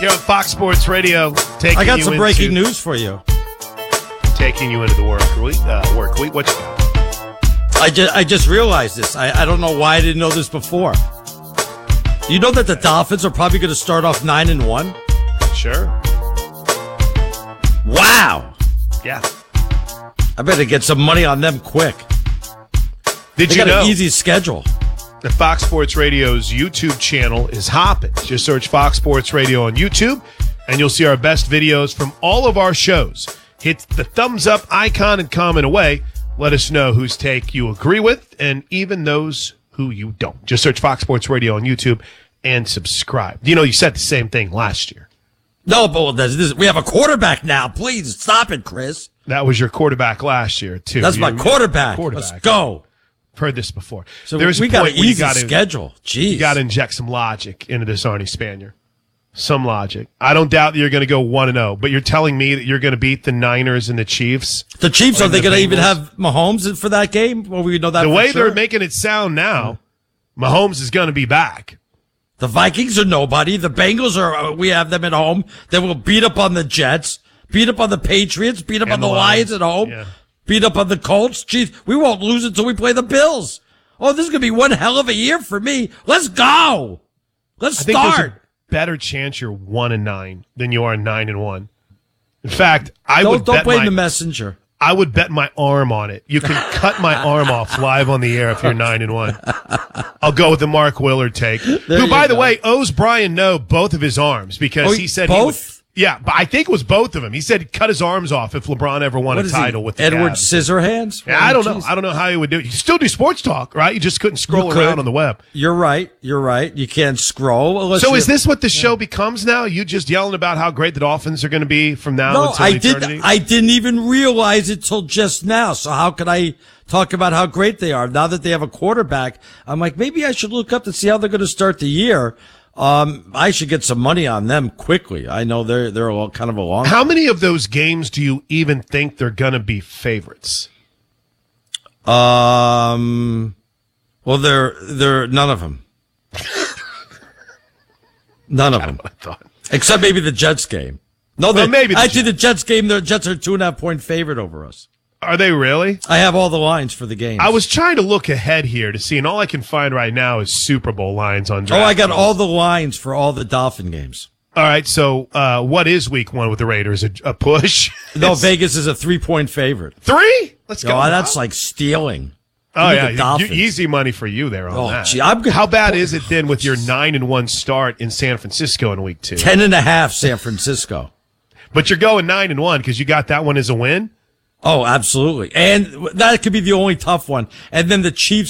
Here on Fox Sports Radio, I got some breaking news for you. Taking you into the work week. What you got? I just realized this. I don't know why I didn't know this before. You know that the Dolphins are probably going to start off 9-1? Sure. Wow. Yeah. I better get some money on them quick. They got know an easy schedule. The Fox Sports Radio's YouTube channel is hopping. Just search Fox Sports Radio on YouTube, and you'll see our best videos from all of our shows. Hit the thumbs up icon and comment away. Let us know whose take you agree with, and even those who you don't. Just search Fox Sports Radio on YouTube and subscribe. You know, you said the same thing last year. No, but we have a quarterback now. Please stop it, Chris. That was your quarterback last year, too. That's my quarterback. Let's go. Heard this before. So we got an easy schedule. Jeez. You got to inject some logic into this Arnie Spanier. Some logic. I don't doubt that you're going to go 1-0, but you're telling me that you're going to beat the Niners and the Chiefs? The Chiefs, are they going to even have Mahomes for that game? Well, we know that the for way sure. they're making it sound now, Mahomes is going to be back. The Vikings are nobody. The Bengals are, we have them at home. They will beat up on the Jets, beat up on the Patriots, beat up on the Lions at home. Yeah. Beat up on the Colts. Jeez, we won't lose until we play the Bills. Oh, this is going to be one hell of a year for me. Let's go. Let's start. I think there's a better chance you're 1-9 than you are 9-1. In fact, don't blame the messenger. I would bet my arm on it. You can cut my arm off live on the air if you're 9-1. I'll go with the Mark Willard take, who, by the way, owes Brian Noe both of his arms because he said both. Yeah, but I think it was both of them. He said he'd cut his arms off if LeBron ever won a title with the Edward Cavs. Scissorhands? Yeah, I don't know. I don't know how he would do it. You still do sports talk, right? You just couldn't scroll around on the web. You're right. You can't scroll. So is this what the show becomes now? You just yelling about how great the Dolphins are going to be from now until eternity? I didn't even realize it till just now. So how could I talk about how great they are? Now that they have a quarterback, I'm like, maybe I should look up to see how they're going to start the year. I should get some money on them quickly. I know they're kind of a long. How many of those games do you even think they're going to be favorites? Well, they're none of them. None of them. I thought. Except maybe the Jets game. No, maybe actually the Jets game. The Jets are 2.5 point favorite over us. Are they really? I have all the lines for the game. I was trying to look ahead here to see, and all I can find right now is Super Bowl lines on DraftKings. I got all the lines for all the Dolphin games. All right, so what is week 1 with the Raiders? A push? No, Vegas is a 3-point favorite. 3? Let's go. Oh, that's like stealing. Oh, yeah. Easy money for you there on that. Gee, how bad is it then with your 9-1 start in San Francisco in week 2? 10.5 San Francisco. But you're going 9-1 because you got that one as a win? Oh, absolutely. And that could be the only tough one. And then the Chiefs